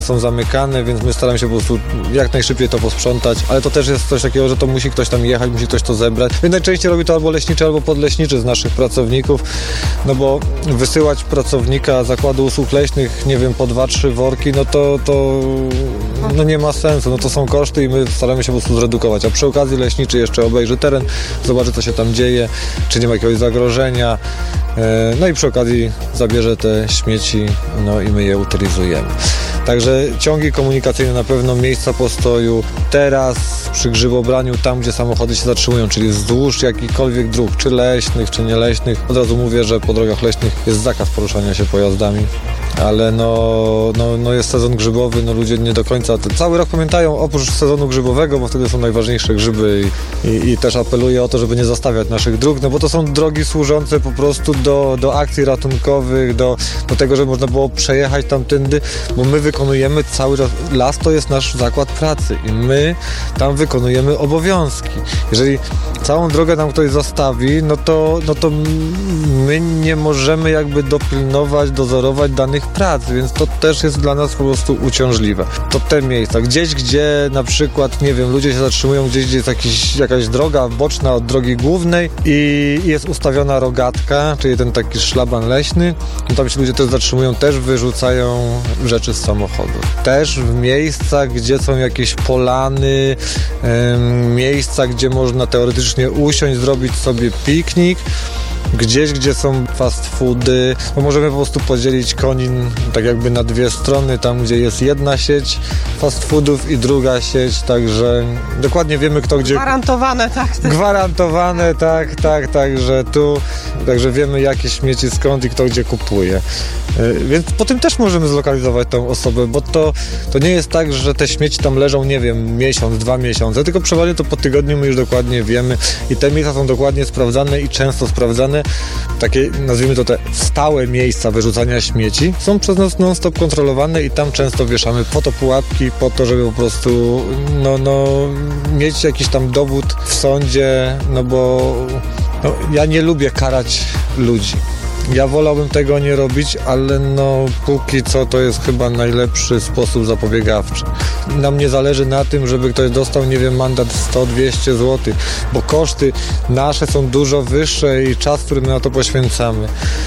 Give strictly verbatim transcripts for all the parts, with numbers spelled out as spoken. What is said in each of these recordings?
są zamykane, więc my staramy się po prostu jak najszybciej to posprzątać, ale to też jest coś takiego, że to musi ktoś tam jechać, musi ktoś to zebrać. Więc najczęściej robi to albo leśniczy, albo podleśniczy z naszych pracowników, no bo wysyłać pracownika zakładu usług leśnych, nie wiem, po dwa, trzy worki, no to, to no nie ma sensu, no to są koszty i my staramy się po prostu zredukować, a przy okazji leśniczy jeszcze obejrzy teren, zobaczy, co się tam dzieje, czy nie ma jakiegoś zagrożenia, no i przy okazji zabierze te śmieci, no i my je utylizujemy. Także ciągi komunikacyjne na pewno, miejsca postoju, teraz przy grzybobraniu, tam gdzie samochody się zatrzymują, czyli wzdłuż jakichkolwiek dróg, czy leśnych, czy nieleśnych. Od razu mówię, że po drogach leśnych jest zakaz poruszania się pojazdami, ale no, no, no jest sezon grzybowy, no ludzie nie do końca cały rok pamiętają, oprócz sezonu grzybowego, bo wtedy są najważniejsze grzyby i, i, i też apeluję o to, żeby nie zostawiać naszych dróg, no bo to są drogi służące po prostu do, do akcji ratunkowych, do, do tego, żeby można było przejechać tamtędy, bo my wykonujemy cały czas, las to jest nasz zakład pracy i my tam wykonujemy obowiązki. Jeżeli całą drogę nam ktoś zostawi, no to, no to my nie możemy jakby dopilnować, dozorować danych prac, więc to też jest dla nas po prostu uciążliwe. To te miejsca, gdzieś, gdzie na przykład, nie wiem, ludzie się zatrzymują gdzieś, gdzie jest jakiś, jakaś droga boczna od drogi głównej i jest ustawiona rogatka, czyli ten taki szlaban leśny, no tam się ludzie też zatrzymują, też wyrzucają rzeczy z samochodu. Też w miejscach, gdzie są jakieś polany, ym, miejsca, gdzie można teoretycznie usiąść, zrobić sobie piknik, gdzieś, gdzie są fast foody, bo możemy po prostu podzielić Konin tak jakby na dwie strony, tam gdzie jest jedna sieć fast foodów i druga sieć, także dokładnie wiemy kto gdzie... Gwarantowane, tak. tak. Gwarantowane, tak, tak, także tu, także wiemy jakie śmieci skąd i kto gdzie kupuje. Więc po tym też możemy zlokalizować tą osobę, bo to, to nie jest tak, że te śmieci tam leżą, nie wiem, miesiąc, dwa miesiące, tylko przeważnie to po tygodniu my już dokładnie wiemy i te miejsca są dokładnie sprawdzane i często sprawdzane. Takie, nazwijmy to te stałe miejsca wyrzucania śmieci są przez nas non-stop kontrolowane i tam często wieszamy po to pułapki, po to, żeby po prostu no, no, mieć jakiś tam dowód w sądzie, no bo no, ja nie lubię karać ludzi. Ja wolałbym tego nie robić, ale no póki co to jest chyba najlepszy sposób zapobiegawczy. Nam nie zależy na tym, żeby ktoś dostał, nie wiem, mandat sto dwieście złotych, bo koszty nasze są dużo wyższe i czas, który my na to poświęcamy.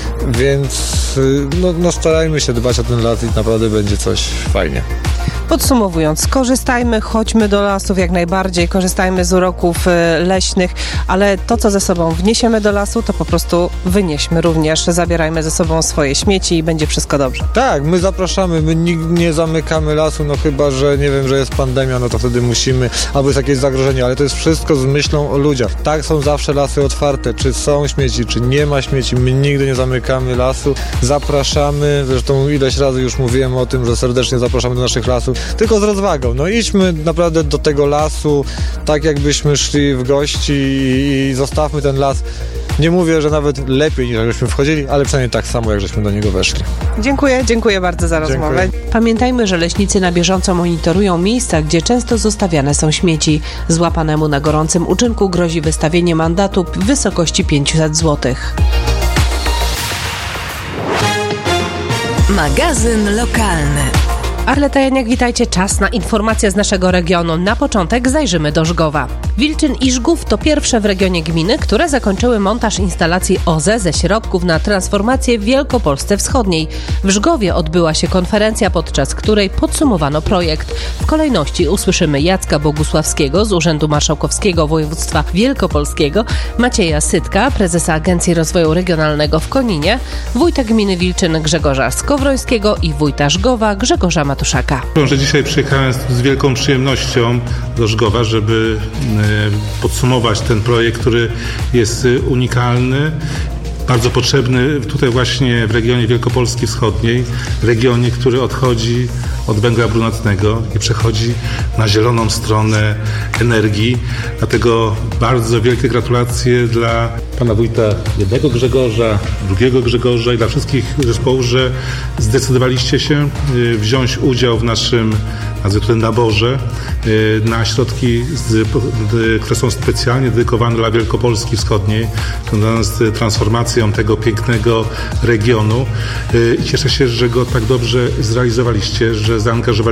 Więc no, no starajmy się dbać o ten las i naprawdę będzie coś fajnie. Podsumowując, korzystajmy, chodźmy do lasów jak najbardziej, korzystajmy z uroków leśnych, ale to, co ze sobą wniesiemy do lasu, to po prostu wynieśmy również. Zabierajmy ze sobą swoje śmieci i będzie wszystko dobrze. Tak, my zapraszamy, my nie zamykamy lasu, no chyba, że nie wiem, że jest pandemia, no to wtedy musimy, albo jest jakieś zagrożenie, ale to jest wszystko z myślą o ludziach. Tak, są zawsze lasy otwarte, czy są śmieci, czy nie ma śmieci, my nigdy nie zamykamy lasu, zapraszamy, zresztą ileś razy już mówiłem o tym, że serdecznie zapraszamy do naszych lasów, tylko z rozwagą. No idźmy naprawdę do tego lasu, tak jakbyśmy szli w gości i, i zostawmy ten las. Nie mówię, że nawet lepiej niż jakbyśmy wchodzili, ale przynajmniej tak samo, jak żeśmy do niego weszli. Dziękuję, dziękuję bardzo za rozmowę. Dziękuję. Pamiętajmy, że leśnicy na bieżąco monitorują miejsca, gdzie często zostawiane są śmieci. Złapanemu na gorącym uczynku grozi wystawienie mandatu w wysokości pięćset złotych. Magazyn lokalny. Arleta Janiak, witajcie. Czas na informacje z naszego regionu. Na początek zajrzymy do Żgowa. Wilczyn i Żgów to pierwsze w regionie gminy, które zakończyły montaż instalacji O Z E ze środków na transformację w Wielkopolsce Wschodniej. W Żgowie odbyła się konferencja, podczas której podsumowano projekt. W kolejności usłyszymy Jacka Bogusławskiego z Urzędu Marszałkowskiego Województwa Wielkopolskiego, Macieja Sytka, prezesa Agencji Rozwoju Regionalnego w Koninie, wójta gminy Wilczyn Grzegorza Skowrońskiego i wójta Żgowa Grzegorza Matuszaka. Że dzisiaj przyjechałem z wielką przyjemnością do Żgowa, żeby podsumować ten projekt, który jest unikalny, bardzo potrzebny tutaj właśnie w regionie Wielkopolski Wschodniej, regionie, który odchodzi od węgla brunatnego i przechodzi na zieloną stronę energii. Dlatego bardzo wielkie gratulacje dla pana wójta jednego Grzegorza, drugiego Grzegorza i dla wszystkich zespołów, że zdecydowaliście się wziąć udział w naszym naborze na środki, które są specjalnie dedykowane dla Wielkopolski Wschodniej, związane z transformacją tego pięknego regionu. I cieszę się, że go tak dobrze zrealizowaliście, że zaangażowaliście